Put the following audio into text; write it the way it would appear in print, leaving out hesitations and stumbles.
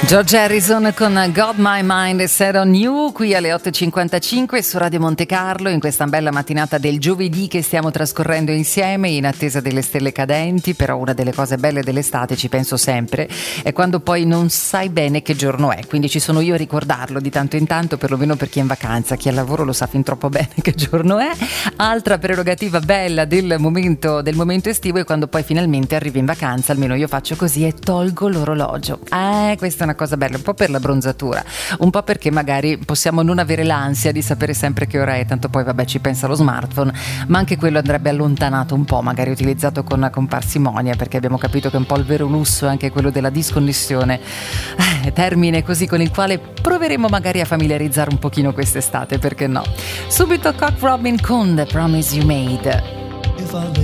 George Harrison con Got My Mind Set on You, qui alle 8.55 su Radio Monte Carlo, in questa bella mattinata del giovedì che stiamo trascorrendo insieme in attesa delle stelle cadenti. Però una delle cose belle dell'estate, ci penso sempre, è quando poi non sai bene che giorno è, quindi ci sono io a ricordarlo di tanto in tanto, perlomeno per chi è in vacanza. Chi è al lavoro lo sa fin troppo bene che giorno è. Altra prerogativa bella del momento estivo è quando poi finalmente arrivi in vacanza, almeno io faccio così, e tolgo l'orologio. Questa è una cosa bella, un po' per la bronzatura, un po' perché magari possiamo non avere l'ansia di sapere sempre che ora è, tanto poi vabbè ci pensa lo smartphone, ma anche quello andrebbe allontanato un po', magari utilizzato con parsimonia, perché abbiamo capito che un po' il vero lusso è anche quello della disconnessione, termine così con il quale proveremo magari a familiarizzare un pochino quest'estate, perché no. Subito Cock Robin con The Promise You Made.